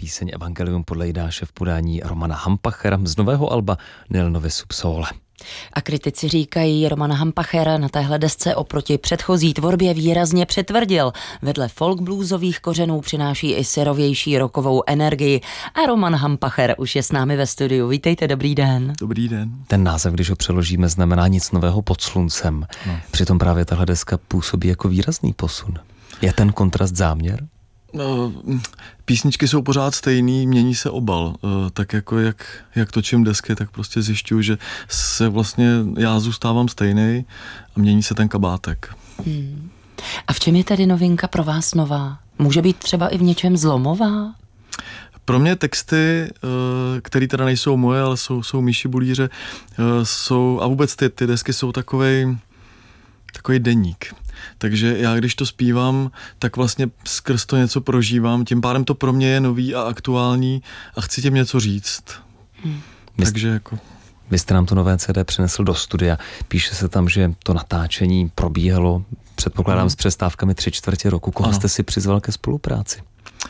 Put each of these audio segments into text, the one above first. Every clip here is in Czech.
píseň Evangelium podle Jidáše v podání Romana Hampachera z nového alba Nil Novi sub sole. A kritici říkají, Roman Hampacher na téhle desce oproti předchozí tvorbě výrazně přitvrdil. Vedle folk bluesových kořenů přináší i syrovější rockovou energii. A Roman Hampacher už je s námi ve studiu. Vítejte, dobrý den. Dobrý den. Ten název, když ho přeložíme, znamená nic nového pod sluncem. No. Přitom právě tahle deska působí jako výrazný posun. Je ten kontrast záměr? No, písničky jsou pořád stejný, mění se obal. Tak jako jak točím desky, tak prostě zjišťuju, že se vlastně já zůstávám stejný a mění se ten kabátek. A v čem je tedy novinka pro vás nová? Může být třeba i v něčem zlomová? Pro mě texty, které teda nejsou moje, ale jsou Míši Bulíře, a vůbec ty desky jsou takový deník. Takže já, když to zpívám, tak vlastně skrz to něco prožívám, tím pádem to pro mě je nový a aktuální a chci těm něco říct. Takže jako... Vy jste nám to nové CD přinesl do studia. Píše se tam, že to natáčení probíhalo, předpokládám, s přestávkami 3/4 roku. Koho jste si přizval ke spolupráci?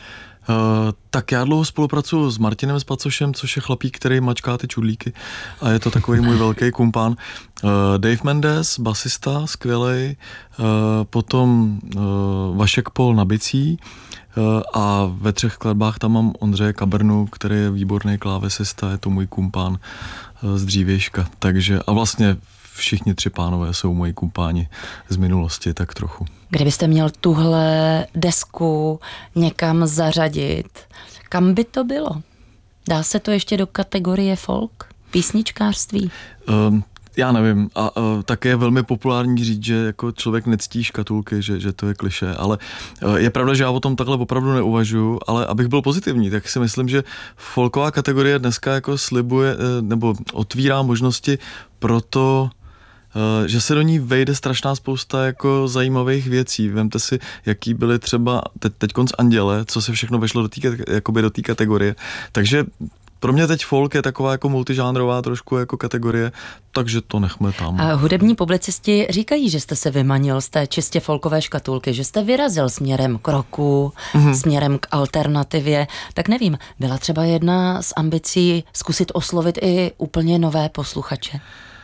Tak já dlouho spolupracuju s Martinem Spacošem, což je chlapík, který mačká ty čudlíky a je to takový můj velký kumpán. Dave Mendes, basista, skvělej, potom Vašek Pol na bicí a ve 3 skladbách tam mám Ondřeje Kabrnu, který je výborný klávesista, je to můj kumpán z dřívějška. Takže a vlastně všichni 3 pánové jsou moji kumpáni z minulosti, tak trochu. Kdybyste měl tuhle desku někam zařadit, kam by to bylo? Dá se to ještě do kategorie folk? Písničkářství? Já nevím. A také je velmi populární říct, že jako člověk nectí škatulky, že to je klišé, ale je pravda, že já o tom takhle opravdu neuvažuju, ale abych byl pozitivní, tak si myslím, že folková kategorie dneska jako slibuje nebo otvírá možnosti pro to, že se do ní vejde strašná spousta jako zajímavých věcí. Vemte si, jaký byly třeba teď konc Anděle, co se všechno vešlo do té kategorie. Takže pro mě teď folk je taková jako multižánrová trošku jako kategorie, takže to nechme tam. A hudební publicisti říkají, že jste se vymanil z té čistě folkové škatulky, že jste vyrazil směrem k rocku, směrem k alternativě. Tak nevím, byla třeba jedna z ambicí zkusit oslovit i úplně nové posluchače?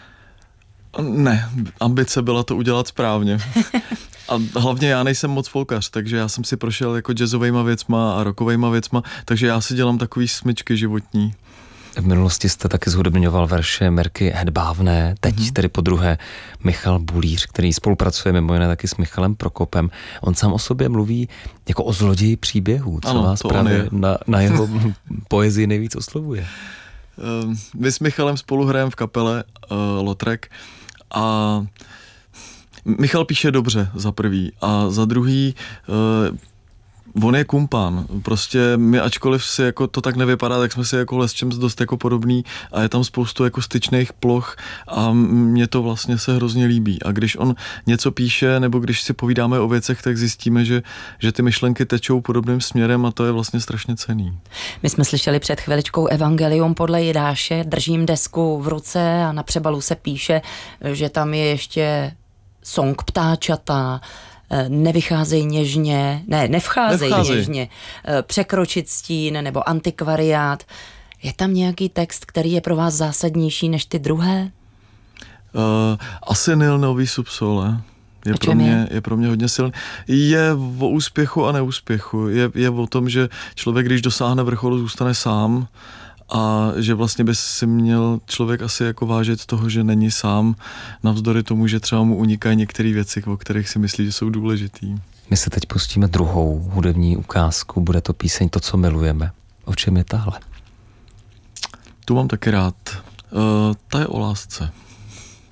Ne, ambice byla to udělat správně. A hlavně já nejsem moc folkař, takže já jsem si prošel jako jazzovejma věcma a rockovejma věcma, takže já si dělám takový smyčky životní. V minulosti jste taky zhudebňoval verše Mirky Hedbávné, teď tedy podruhé Michal Bulíř, který spolupracuje mimo jiné taky s Michalem Prokopem. On sám o sobě mluví jako o zloději příběhů, co vás právě na jeho poezii nejvíc oslovuje. My s Michalem spolu hrajeme v kapele Lotrek a Michal píše dobře za prvý a za druhý on je kumpán. Prostě my, ačkoliv si jako to tak nevypadá, tak jsme si jako lesčem dost jako podobný a je tam spoustu jako styčných ploch a mně to vlastně se hrozně líbí. A když on něco píše, nebo když si povídáme o věcech, tak zjistíme, že ty myšlenky tečou podobným směrem a to je vlastně strašně cenný. My jsme slyšeli před chviličkou Evangelium podle Jidáše, držím desku v ruce a na přebalu se píše, že tam je ještě song Ptáčata, nevcházejí něžně, překročit stín nebo antikvariát. Je tam nějaký text, který je pro vás zásadnější než ty druhé? Asi Nil Novi sub sole. Je pro mě hodně silný. Je o úspěchu a neúspěchu. Je o tom, že člověk, když dosáhne vrcholu, zůstane sám a že vlastně by si měl člověk asi jako vážit toho, že není sám, navzdory tomu, že třeba mu unikají některé věci, o kterých si myslí, že jsou důležitý. My se teď pustíme druhou hudební ukázku, bude to píseň To, co milujeme. O čem je tahle? Tu mám taky rád. Ta je o lásce.